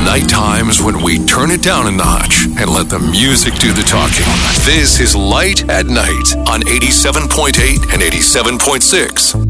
night times when we turn it down a notch and let the music do the talking. This is Light at Night on 87.8 and 87.6.